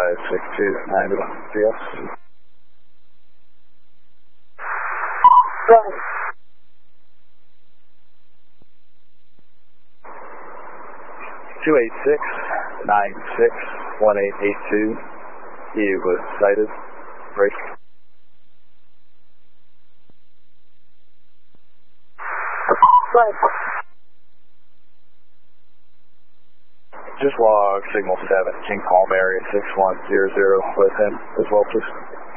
562 286-96-1882. He was sighted. Break. Just log signal 7, King Palm area 6100 with him as well, please.